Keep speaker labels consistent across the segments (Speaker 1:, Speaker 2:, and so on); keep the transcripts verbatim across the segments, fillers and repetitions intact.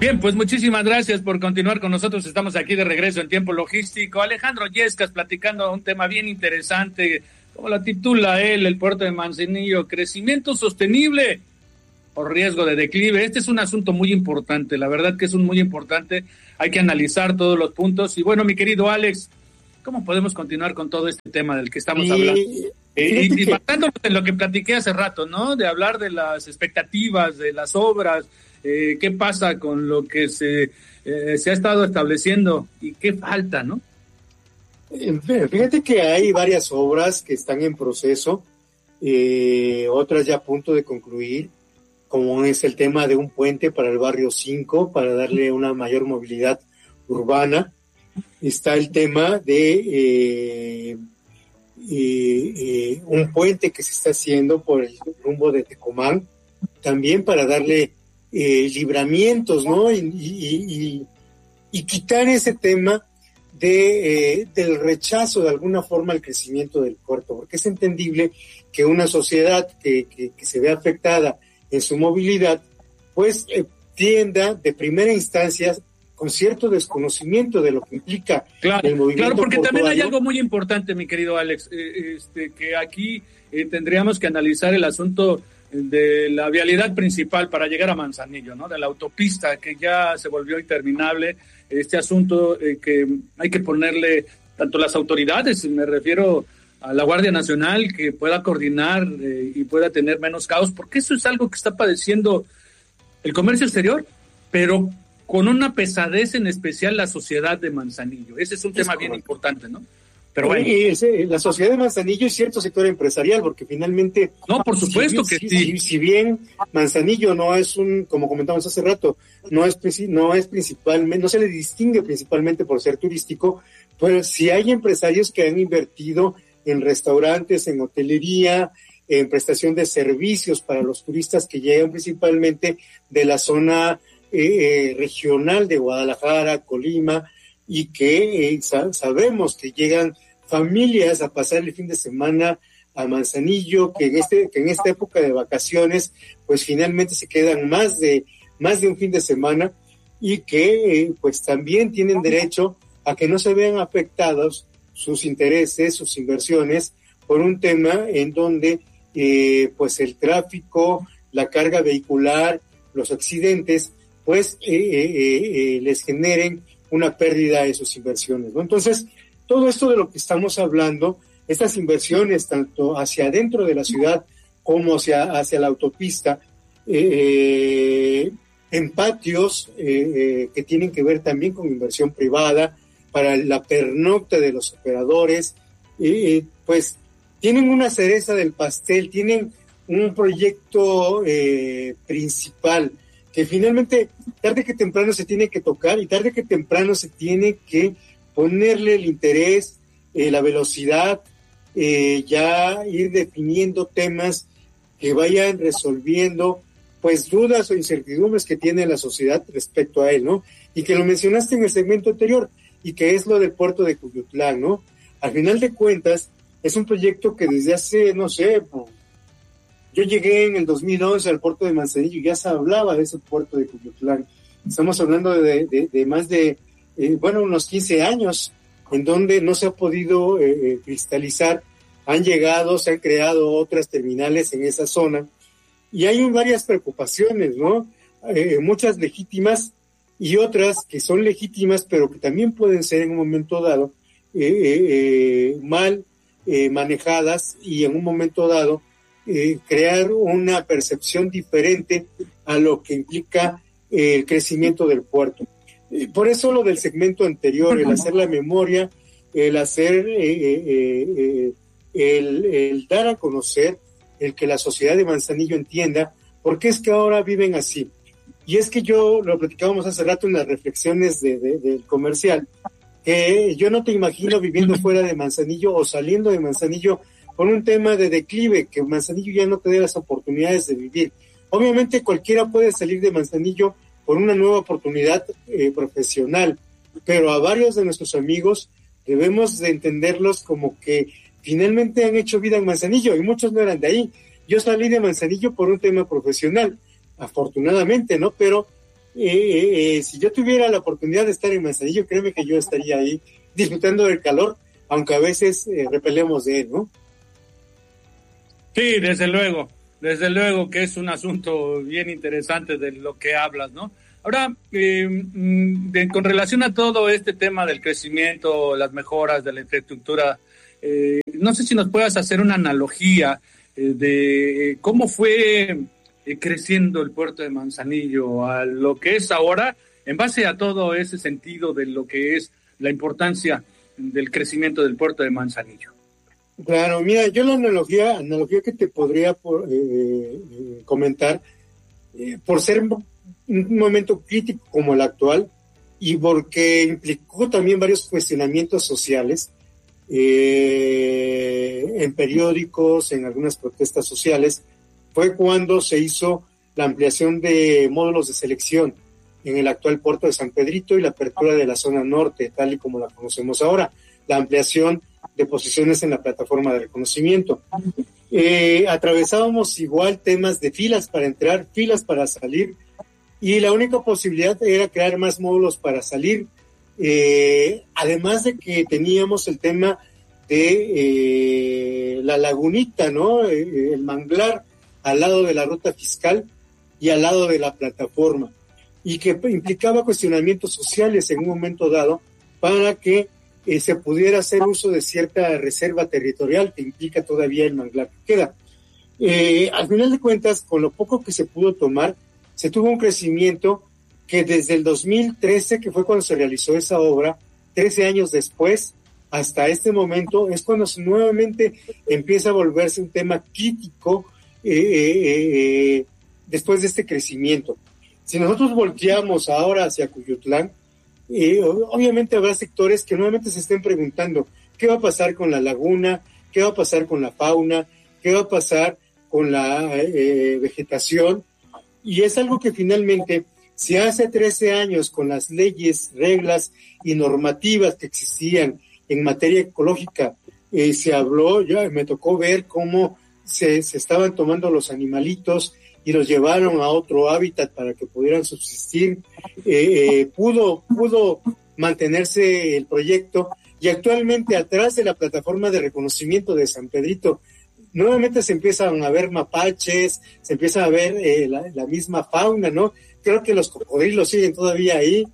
Speaker 1: Bien, pues muchísimas gracias por continuar con nosotros. Estamos aquí de regreso en Tiempo Logístico. Alejandro Yescas platicando un tema bien interesante, como lo titula él, el puerto de Manzanillo, crecimiento sostenible o riesgo de declive. Este es un asunto muy importante, la verdad que es un muy importante. Hay que analizar todos los puntos. Y bueno, mi querido Alex, ¿cómo podemos continuar con todo este tema del que estamos y, hablando? Eh, y, y basándonos en lo que platiqué hace rato, ¿no? De hablar de las expectativas, de las obras. Eh, ¿Qué pasa con lo que se, eh, se ha estado estableciendo y qué falta, no?
Speaker 2: Fíjate que hay varias obras que están en proceso, eh, otras ya a punto de concluir, como es el tema de un puente para el barrio cinco, para darle una mayor movilidad urbana. Está el tema de eh, eh, eh, un puente que se está haciendo por el rumbo de Tecomán, también para darle Eh, libramientos, ¿no? Y, y, y, y quitar ese tema de eh, del rechazo de alguna forma al crecimiento del puerto, porque es entendible que una sociedad que, que, que se ve afectada en su movilidad, pues eh, tienda de primera instancia con cierto desconocimiento de lo que implica
Speaker 1: claro,
Speaker 2: el movimiento.
Speaker 1: Claro, porque
Speaker 2: portuario.
Speaker 1: También hay algo muy importante, mi querido Alex, eh, este, que aquí eh, tendríamos que analizar el asunto de la vialidad principal para llegar a Manzanillo, ¿no? De la autopista que ya se volvió interminable, este asunto eh, que hay que ponerle tanto las autoridades, me refiero a la Guardia Nacional, que pueda coordinar eh, y pueda tener menos caos, porque eso es algo que está padeciendo el comercio exterior, pero con una pesadez en especial la sociedad de Manzanillo. Ese es un es tema correcto. Bien importante, ¿no?
Speaker 2: Pero bueno. Y la sociedad de Manzanillo es cierto sector empresarial, porque finalmente...
Speaker 1: No, por supuesto
Speaker 2: si,
Speaker 1: que
Speaker 2: si,
Speaker 1: sí.
Speaker 2: Si, si bien Manzanillo no es un, como comentamos hace rato, no es, no es principalmente, no se le distingue principalmente por ser turístico, pues sí hay empresarios que han invertido en restaurantes, en hotelería, en prestación de servicios para los turistas que llegan principalmente de la zona eh, regional de Guadalajara, Colima, y que eh, sabemos que llegan familias a pasar el fin de semana a Manzanillo, que en este que en esta época de vacaciones pues finalmente se quedan más de más de un fin de semana, y que eh, pues también tienen derecho a que no se vean afectados sus intereses, sus inversiones, por un tema en donde eh, pues el tráfico, la carga vehicular, los accidentes pues eh, eh, eh, les generen una pérdida de sus inversiones, ¿no? Entonces, todo esto de lo que estamos hablando, estas inversiones tanto hacia adentro de la ciudad como hacia, hacia la autopista, eh, en patios eh, eh, que tienen que ver también con inversión privada, para la pernocta de los operadores, eh, pues tienen una cereza del pastel, tienen un proyecto eh, principal, que finalmente tarde que temprano se tiene que tocar y tarde que temprano se tiene que ponerle el interés, eh, la velocidad, eh, ya ir definiendo temas que vayan resolviendo pues dudas o incertidumbres que tiene la sociedad respecto a él, ¿no? Y que lo mencionaste en el segmento anterior, y que es lo del puerto de Cuyutlán, ¿no? Al final de cuentas, es un proyecto que desde hace, no sé, pues, yo llegué en el dos mil once al puerto de Manzanillo y ya se hablaba de ese puerto de Cuyutlán. Estamos hablando de, de, de más de, eh, bueno, unos quince años, en donde no se ha podido eh, cristalizar. Han llegado, se han creado otras terminales en esa zona, y hay varias preocupaciones, ¿no? Eh, muchas legítimas y otras que son legítimas, pero que también pueden ser en un momento dado eh, eh, eh, mal eh, manejadas, y en un momento dado Eh, crear una percepción diferente a lo que implica eh, el crecimiento del puerto. Eh, por eso lo del segmento anterior, el hacer la memoria, el hacer, eh, eh, eh, el, el dar a conocer, el que la sociedad de Manzanillo entienda por qué es que ahora viven así. Y es que yo, lo platicábamos hace rato en las reflexiones de, de, del comercial, que yo no te imagino viviendo fuera de Manzanillo o saliendo de Manzanillo por un tema de declive, que Manzanillo ya no te dé las oportunidades de vivir. Obviamente cualquiera puede salir de Manzanillo por una nueva oportunidad eh, profesional, pero a varios de nuestros amigos debemos de entenderlos como que finalmente han hecho vida en Manzanillo, y muchos no eran de ahí. Yo salí de Manzanillo por un tema profesional, afortunadamente, ¿no? Pero eh, eh, si yo tuviera la oportunidad de estar en Manzanillo, créeme que yo estaría ahí disfrutando del calor, aunque a veces eh, repelemos de él, ¿no?
Speaker 1: Sí, desde luego, desde luego que es un asunto bien interesante de lo que hablas, ¿no? Ahora, eh, de, con relación a todo este tema del crecimiento, las mejoras de la infraestructura, eh, no sé si nos puedas hacer una analogía eh, de cómo fue eh, creciendo el puerto de Manzanillo a lo que es ahora, en base a todo ese sentido de lo que es la importancia del crecimiento del puerto de Manzanillo.
Speaker 2: Claro, mira, yo la analogía, analogía que te podría por, eh, eh, comentar, eh, por ser un momento crítico como el actual y porque implicó también varios cuestionamientos sociales eh, en periódicos, en algunas protestas sociales, fue cuando se hizo la ampliación de módulos de selección en el actual puerto de San Pedrito y la apertura de la zona norte, tal y como la conocemos ahora, la ampliación de posiciones en la plataforma de reconocimiento. Eh, atravesábamos igual temas de filas para entrar, filas para salir, y la única posibilidad era crear más módulos para salir, eh, además de que teníamos el tema de eh, la lagunita, ¿no? Eh, el manglar al lado de la ruta fiscal y al lado de la plataforma, y que implicaba cuestionamientos sociales en un momento dado para que eh, se pudiera hacer uso de cierta reserva territorial que implica todavía el manglar que queda. Eh, al final de cuentas, con lo poco que se pudo tomar, se tuvo un crecimiento que desde el dos mil trece, que fue cuando se realizó esa obra, trece años después, hasta este momento, es cuando nuevamente empieza a volverse un tema crítico eh, eh, eh, después de este crecimiento. Si nosotros volteamos ahora hacia Cuyutlán, eh, obviamente habrá sectores que nuevamente se estén preguntando qué va a pasar con la laguna, qué va a pasar con la fauna, qué va a pasar con la eh, vegetación. Y es algo que finalmente, si hace trece años con las leyes, reglas y normativas que existían en materia ecológica, eh, se habló, ya me tocó ver cómo se, se estaban tomando los animalitos y los llevaron a otro hábitat para que pudieran subsistir, eh, eh, pudo, pudo mantenerse el proyecto, y actualmente atrás de la plataforma de reconocimiento de San Pedrito, nuevamente se empiezan a ver mapaches, se empieza a ver eh, la, la misma fauna, ¿no? Creo que los cocodrilos siguen todavía ahí,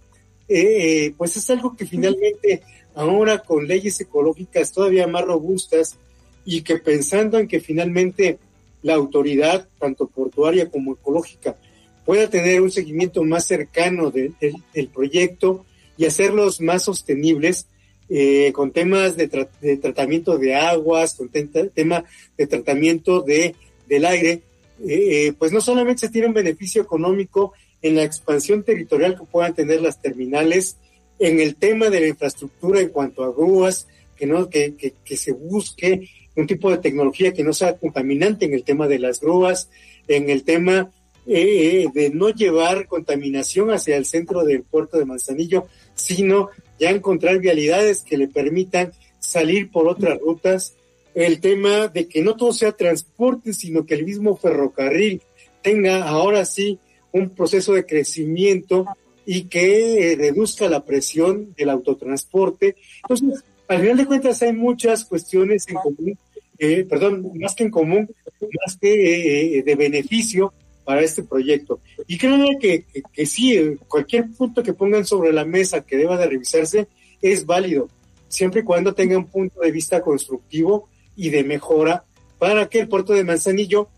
Speaker 2: eh, eh, pues es algo que finalmente ahora con leyes ecológicas todavía más robustas, y que pensando en que finalmente la autoridad, tanto portuaria como ecológica, pueda tener un seguimiento más cercano de, de, del proyecto y hacerlos más sostenibles, eh, con temas de, tra- de tratamiento de aguas, con te- tema de tratamiento de, del aire, eh, pues no solamente se tiene un beneficio económico en la expansión territorial que puedan tener las terminales, en el tema de la infraestructura en cuanto a grúas, que no que, que, que se busque un tipo de tecnología que no sea contaminante en el tema de las grúas, en el tema eh, de no llevar contaminación hacia el centro del puerto de Manzanillo, sino ya encontrar vialidades que le permitan salir por otras rutas, el tema de que no todo sea transporte, sino que el mismo ferrocarril tenga ahora sí un proceso de crecimiento y que eh, reduzca la presión del autotransporte. Entonces, al final de cuentas hay muchas cuestiones en común, eh, perdón, más que en común, más que eh, de beneficio para este proyecto. Y creo que, que, que sí, cualquier punto que pongan sobre la mesa que deba de revisarse es válido, siempre y cuando tenga un punto de vista constructivo y de mejora para que el puerto de Manzanillo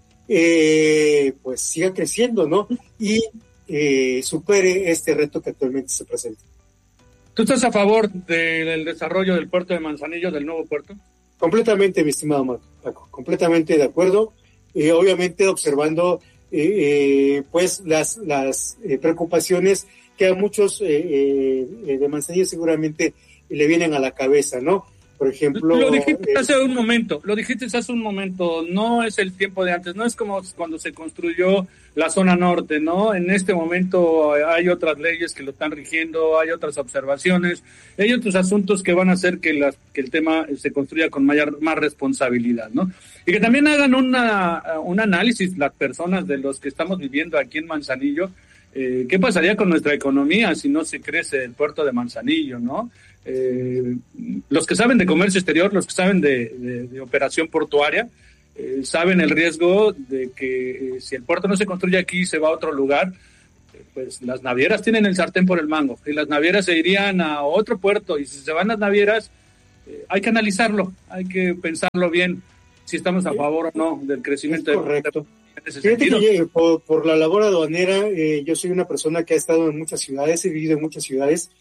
Speaker 2: eh, pues siga creciendo, ¿no? Y eh, supere este reto que actualmente se presenta.
Speaker 1: ¿Tú estás a favor de, del desarrollo del puerto de Manzanillo, del nuevo puerto?
Speaker 2: Completamente, mi estimado Paco, completamente de acuerdo, eh, obviamente observando eh, eh, pues las, las eh, preocupaciones que a muchos eh, eh, de Manzanillo seguramente le vienen a la cabeza, ¿no? Por ejemplo...
Speaker 1: Lo dijiste
Speaker 2: eh,
Speaker 1: hace un momento, lo dijiste hace un momento, no es el tiempo de antes, no es como cuando se construyó la zona norte, ¿no? En este momento hay otras leyes que lo están rigiendo, hay otras observaciones, hay otros asuntos que van a hacer que, la, que el tema se construya con mayor, más responsabilidad, ¿no? Y que también hagan una, un análisis las personas de los que estamos viviendo aquí en Manzanillo, Eh, ¿Qué pasaría con nuestra economía si no se crece el puerto de Manzanillo, no? Eh, los que saben de comercio exterior, los que saben de, de, de operación portuaria, eh, saben el riesgo de que eh, si el puerto no se construye aquí y se va a otro lugar, eh, pues las navieras tienen el sartén por el mango y las navieras se irían a otro puerto, y si se van las navieras, eh, hay que analizarlo, hay que pensarlo bien si estamos a favor o no del crecimiento.
Speaker 2: Es correcto.
Speaker 1: En ese
Speaker 2: Fíjate
Speaker 1: sentido.
Speaker 2: que por, por la labor aduanera, eh, yo soy una persona que ha estado en muchas ciudades, he vivido en muchas ciudades,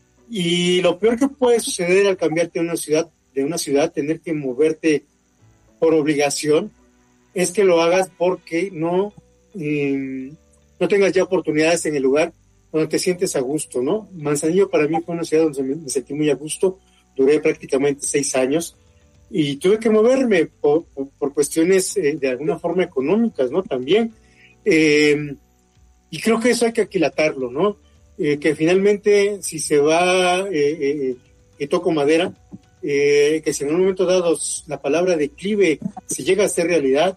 Speaker 2: y lo peor que puede suceder al cambiarte de una ciudad, de una ciudad, tener que moverte por obligación, es que lo hagas porque no, eh, no tengas ya oportunidades en el lugar donde te sientes a gusto, ¿no? Manzanillo para mí fue una ciudad donde me, me sentí muy a gusto, duré prácticamente seis años, y tuve que moverme por, por, por cuestiones eh, de alguna forma económicas, ¿no? También. Eh, y creo que eso hay que aquilatarlo, ¿no? Eh, que finalmente, si se va, eh, eh, que toco madera, eh, que si en un momento dado la palabra declive, si llega a ser realidad,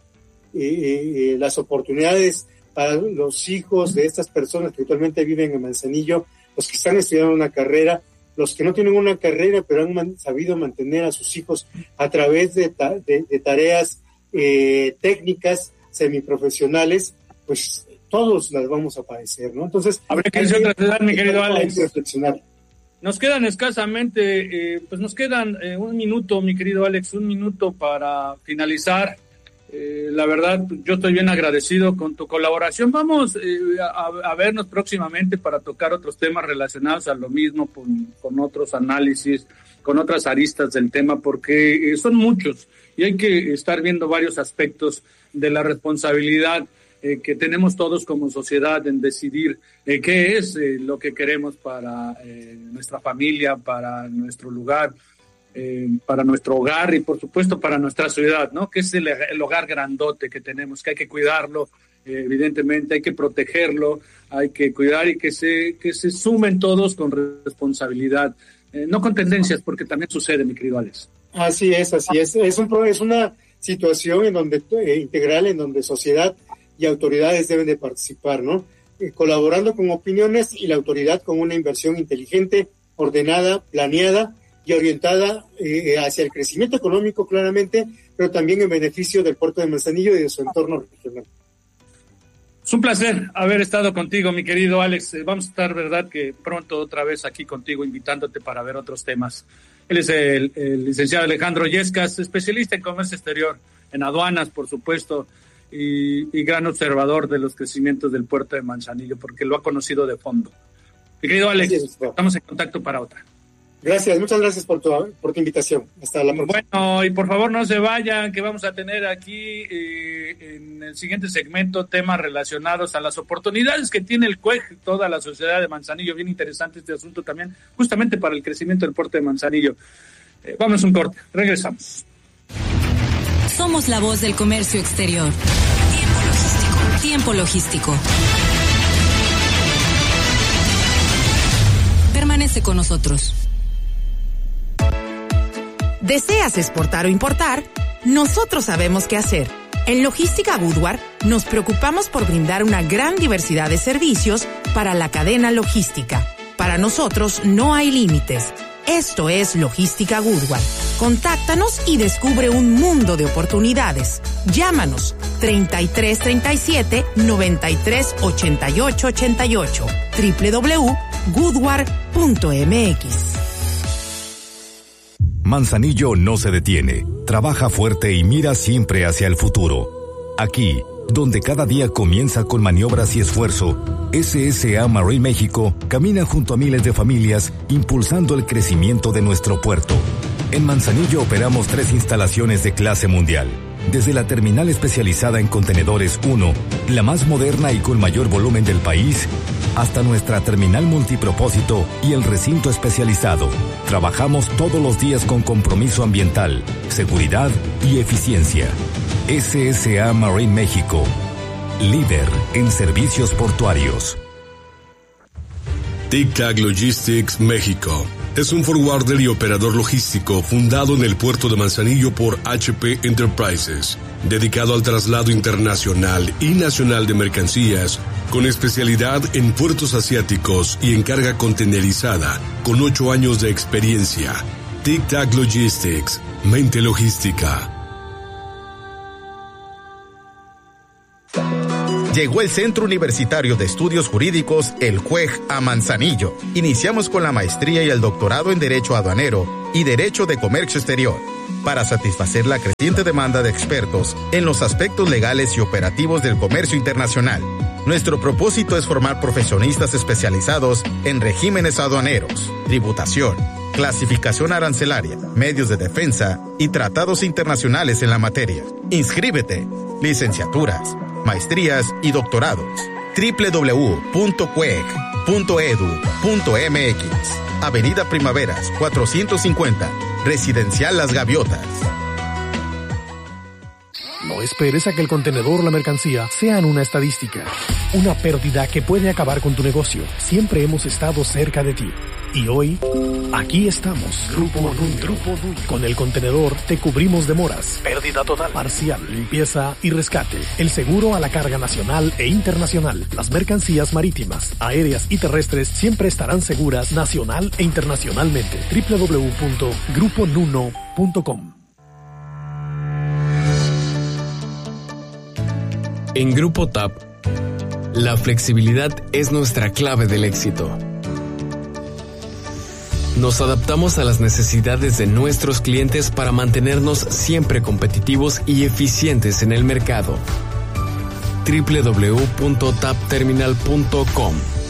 Speaker 2: eh, eh, las oportunidades para los hijos de estas personas que actualmente viven en Manzanillo, los que están estudiando una carrera, los que no tienen una carrera, pero han man, sabido mantener a sus hijos a través de, ta, de, de tareas eh, técnicas, semiprofesionales, pues todos las vamos a padecer, ¿no? Entonces,
Speaker 1: habría que decir otra ciudad, mi querido Alex.
Speaker 2: Reflexionar.
Speaker 1: Nos quedan escasamente, eh, pues nos quedan eh, un minuto, mi querido Alex, un minuto para finalizar. Eh, la verdad, yo estoy bien agradecido con tu colaboración. Vamos eh, a, a vernos próximamente para tocar otros temas relacionados a lo mismo, con, con otros análisis, con otras aristas del tema, porque eh, son muchos y hay que estar viendo varios aspectos de la responsabilidad eh, que tenemos todos como sociedad en decidir eh, qué es eh, lo que queremos para eh, nuestra familia, para nuestro lugar, Eh, para nuestro hogar y por supuesto para nuestra ciudad, ¿no? Que es el, el hogar grandote que tenemos, que hay que cuidarlo, eh, evidentemente hay que protegerlo, hay que cuidar y que se, que se sumen todos con responsabilidad, eh, no con tendencias, porque también sucede, mi querido Alex.
Speaker 2: Así es, así es. Es, un, es una situación en donde eh, integral, en donde sociedad y autoridades deben de participar, ¿no? Eh, colaborando con opiniones y la autoridad con una inversión inteligente, ordenada, planeada y orientada eh, hacia el crecimiento económico claramente, pero también en beneficio del puerto de Manzanillo y de su entorno regional.
Speaker 1: Es un placer haber estado contigo, mi querido Alex. Eh, vamos a estar, verdad, que pronto otra vez aquí contigo, invitándote para ver otros temas. Él es el, el licenciado Alejandro Yescas, especialista en comercio exterior, en aduanas, por supuesto, y, y gran observador de los crecimientos del puerto de Manzanillo, porque lo ha conocido de fondo. Mi querido Alex, gracias, estamos en contacto para otra.
Speaker 2: Gracias, muchas gracias por tu, por tu invitación. Hasta la próxima.
Speaker 1: Bueno, y por favor no se vayan, que vamos a tener aquí eh, en el siguiente segmento temas relacionados a las oportunidades que tiene el C U E G, toda la sociedad de Manzanillo. Bien interesante este asunto también, justamente para el crecimiento del puerto de Manzanillo. Eh, vamos a un corte, regresamos.
Speaker 3: Somos la voz del comercio exterior. Tiempo logístico. Tiempo logístico. Permanece con nosotros.
Speaker 4: ¿Deseas exportar o importar? Nosotros sabemos qué hacer. En Logística Goodward nos preocupamos por brindar una gran diversidad de servicios para la cadena logística. Para nosotros no hay límites. Esto es Logística Goodward. Contáctanos y descubre un mundo de oportunidades. Llámanos treinta y tres treinta y siete noventa y tres ochenta y ocho ochenta y ocho doble u doble u doble u punto goodward punto m x.
Speaker 5: Manzanillo no se detiene, trabaja fuerte y mira siempre hacia el futuro. Aquí, donde cada día comienza con maniobras y esfuerzo, S S A Marine México camina junto a miles de familias impulsando el crecimiento de nuestro puerto. En Manzanillo operamos tres instalaciones de clase mundial. Desde la terminal especializada en contenedores uno, la más moderna y con mayor volumen del país, hasta nuestra terminal multipropósito y el recinto especializado. Trabajamos todos los días con compromiso ambiental, seguridad y eficiencia. S S A Marine México, líder en servicios portuarios.
Speaker 6: Tic Tac Logistics México, es un forwarder y operador logístico fundado en el puerto de Manzanillo por H P Enterprises, dedicado al traslado internacional y nacional de mercancías, con especialidad en puertos asiáticos y en carga contenerizada, con ocho años de experiencia. Tic Tac Logistics, mente logística.
Speaker 7: Llegó el Centro Universitario de Estudios Jurídicos, el C U E J, a Manzanillo. Iniciamos con la maestría y el doctorado en Derecho Aduanero y Derecho de Comercio Exterior, para satisfacer la creciente demanda de expertos en los aspectos legales y operativos del comercio internacional. Nuestro propósito es formar profesionistas especializados en regímenes aduaneros, tributación, clasificación arancelaria, medios de defensa y tratados internacionales en la materia. Inscríbete. Licenciaturas, maestrías y doctorados. doble u doble u doble u punto cueg punto edu punto m x. Avenida Primaveras, cuatrocientos cincuenta, Residencial Las Gaviotas.
Speaker 8: No esperes a que el contenedor o la mercancía sean una estadística, una pérdida que puede acabar con tu negocio. Siempre hemos estado cerca de ti. Y hoy, aquí estamos. Grupo Nuño. Con el contenedor te cubrimos demoras, pérdida total, parcial, limpieza y rescate. El seguro a la carga nacional e internacional. Las mercancías marítimas, aéreas y terrestres siempre estarán seguras nacional e internacionalmente. doble u doble u doble u punto grupo nuno punto com.
Speaker 9: En Grupo T A P, la flexibilidad es nuestra clave del éxito. Nos adaptamos a las necesidades de nuestros clientes para mantenernos siempre competitivos y eficientes en el mercado. doble u doble u doble u punto tap terminal punto com.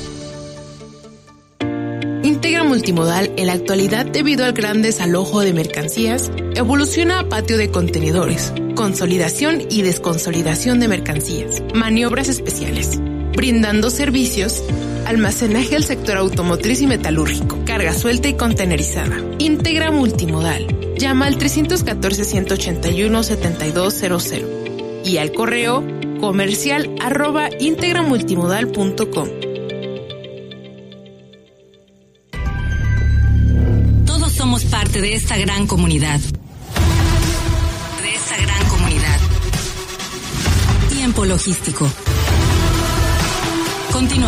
Speaker 10: Integra Multimodal, en la actualidad, debido al gran desalojo de mercancías, evoluciona a patio de contenedores, consolidación y desconsolidación de mercancías, maniobras especiales, brindando servicios, almacenaje al sector automotriz y metalúrgico, carga suelta y contenerizada. Integra Multimodal. Llama al tres uno cuatro, uno ocho uno, siete dos cero cero y al correo comercial arroba integramultimodal punto com.
Speaker 3: Todos somos parte de esta gran comunidad. De esta gran comunidad. Tiempo logístico. Continúa.